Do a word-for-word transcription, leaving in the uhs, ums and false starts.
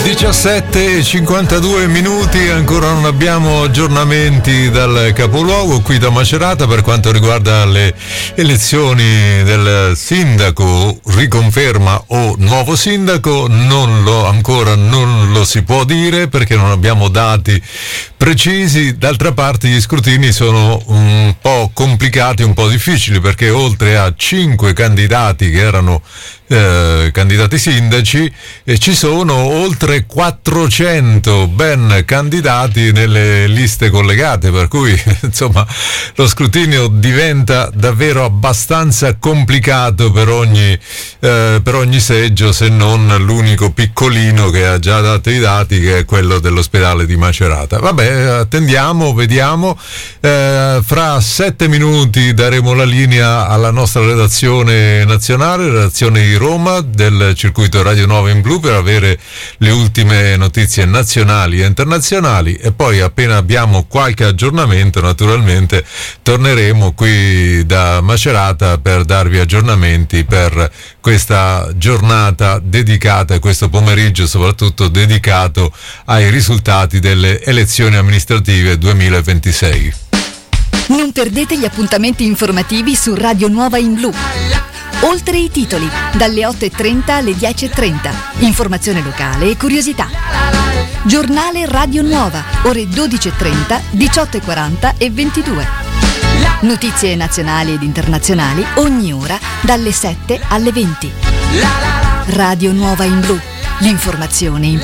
diciassette e cinquantadue minuti, ancora non abbiamo aggiornamenti dal capoluogo qui da Macerata per quanto riguarda le elezioni del sindaco, riconferma o nuovo sindaco, non lo ancora non lo si può dire perché non abbiamo dati precisi. D'altra parte gli scrutini sono un po' complicati, un po' difficili, perché oltre a cinque candidati che erano Eh, candidati sindaci e ci sono oltre quattrocento ben candidati nelle liste collegate, per cui insomma lo scrutinio diventa davvero abbastanza complicato per ogni eh, per ogni seggio, se non l'unico piccolino che ha già dato i dati, che è quello dell'ospedale di Macerata. Vabbè, attendiamo, vediamo. Eh, fra sette minuti daremo la linea alla nostra redazione nazionale, redazione di Roma del circuito Radio Nuova in Blu, per avere le ultime notizie nazionali e internazionali, e poi appena abbiamo qualche aggiornamento naturalmente torneremo qui da Macerata per darvi aggiornamenti per questa giornata dedicata, questo pomeriggio soprattutto dedicato ai risultati delle elezioni amministrative duemilaventisei. Non perdete gli appuntamenti informativi su Radio Nuova in Blu. Oltre i titoli, dalle otto e trenta alle dieci e trenta. Informazione locale e curiosità. Giornale Radio Nuova, ore dodici e trenta, diciotto e quaranta e ventidue. Notizie nazionali ed internazionali ogni ora dalle sette alle venti. Radio Nuova in Blu, l'informazione in